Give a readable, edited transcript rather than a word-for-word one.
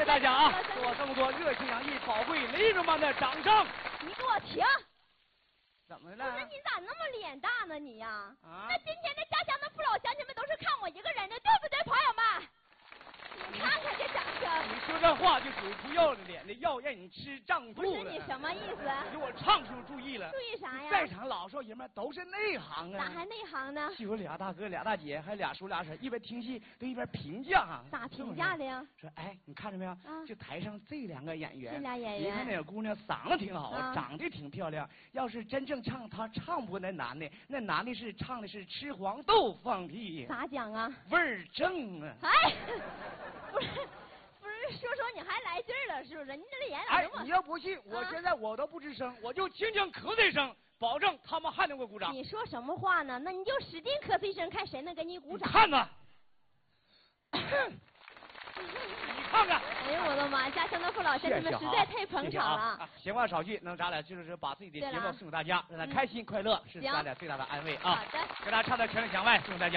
大家啊，给我这么多热情洋溢、宝贵雷人般的掌声！ 你给我停！ 怎么了？ 不是你咋那么脸大呢你呀？ 啊？ 那今天这家乡的父老乡亲们都是看我一个人的，对不对，朋友们？你看看这掌声！ 你说这话就属于不要脸的，要让你吃胀肚不是你什么意思？ 给我唱出注意了！ 注意啥呀？ 在场老少爷们都是内行啊！ 咋还内行呢？ 有俩大哥、俩大姐，还俩叔俩婶，一边听戏都一边评价。 咋评价的呀？ 说哎，你看着没有？就台上这两个演员， 这俩演员， 一看那个姑娘嗓子挺好，长得挺漂亮。要是真正唱，她唱不过那男的，那男的是唱的是吃黄豆放屁。 咋讲啊？ 味儿正啊！ 哎，不是。说你还来劲儿了是不是？你这脸咋这么…… 你要不信，我现在我都不吱声，我就轻轻咳嗽一声，保证他们还能给我鼓掌。 你说什么话呢？那你就使劲咳嗽一声，看谁能给你鼓掌。 看呐！你看看！ 哎呦我的妈！家乡的父老乡亲们实在太捧场了。 闲话少叙，那咱俩就是把自己的节目送给大家，让他开心快乐，是咱俩最大的安慰啊！ 好的， 给大家唱到全场响外，送给大家。